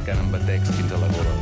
que ara em batecs fins a la gola.